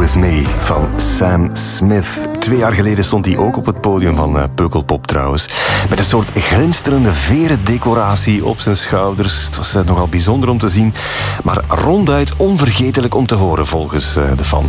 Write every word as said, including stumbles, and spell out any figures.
With Me van Sam Smith. Twee jaar geleden stond hij ook op het podium van uh, Pukkelpop trouwens. Met een soort glinsterende verendecoratie op zijn schouders. Het was uh, nogal bijzonder om te zien, maar ronduit onvergetelijk om te horen volgens uh, de fans.